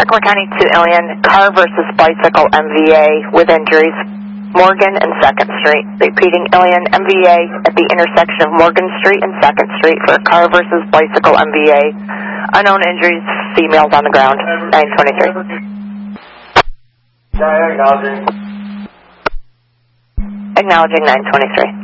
Herkimer County 2 Alien, car versus bicycle MVA with injuries, Morgan and 2nd Street. Repeating, Alien MVA at the intersection of Morgan Street and 2nd Street for car versus bicycle MVA. Unknown injuries, females on the ground, 923. Acknowledging 923.